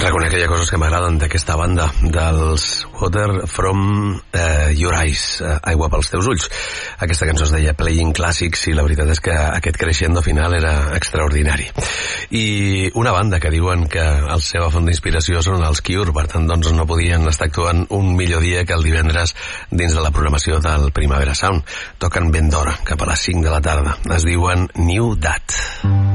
Reconec que hi ha coses que m'agraden d'aquesta banda, dels Water from Your Eyes, Aigua pels teus ulls. Aquesta cançó es deia Playing Classics i la veritat és que aquest crescendo final era extraordinari. I una banda que diuen que la seva font d'inspiració són els Cure, per tant doncs no podien estar actuant un millor dia que el divendres dins de la programació del Primavera Sound. Toquen ben d'hora, cap a les 5 de la tarda. Es diuen New Dat.